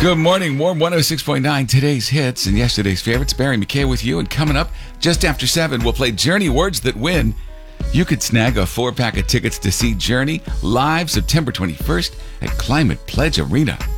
Good morning, Warm 106.9, today's hits and yesterday's favorites. Barry McKay with you, and coming up just after 7, we'll play Journey Words That Win. You could snag a 4-pack of tickets to see Journey live September 21st at Climate Pledge Arena.